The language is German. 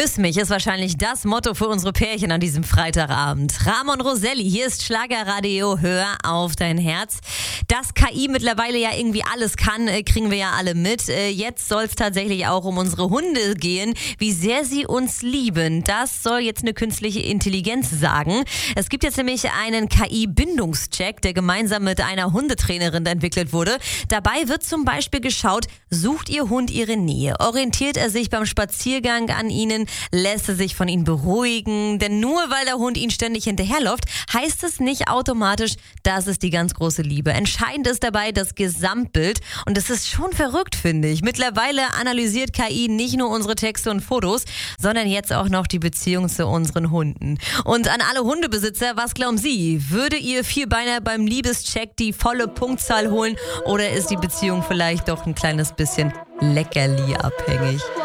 Küss mich ist wahrscheinlich das Motto für unsere Pärchen an diesem Freitagabend. Ramon Roselli, hier ist Schlagerradio, hör auf dein Herz. Dass KI mittlerweile ja irgendwie alles kann, kriegen wir ja alle mit. Jetzt soll es tatsächlich auch um unsere Hunde gehen, wie sehr sie uns lieben. Das soll jetzt eine künstliche Intelligenz sagen. Es gibt jetzt nämlich einen KI-Bindungscheck, der gemeinsam mit einer Hundetrainerin entwickelt wurde. Dabei wird zum Beispiel geschaut, sucht Ihr Hund Ihre Nähe? Orientiert er sich beim Spaziergang an Ihnen? Lässt er sich von Ihnen beruhigen? Denn nur weil der Hund Ihnen ständig hinterherläuft, heißt es nicht automatisch, das ist die ganz große Liebe. Entscheidend ist dabei das Gesamtbild und das ist schon verrückt, finde ich. Mittlerweile analysiert KI nicht nur unsere Texte und Fotos, sondern jetzt auch noch die Beziehung zu unseren Hunden. Und an alle Hundebesitzer, was glauben Sie? Würde Ihr Vierbeiner beim Liebescheck die volle Punktzahl holen oder ist die Beziehung vielleicht doch ein kleines bisschen leckerli abhängig?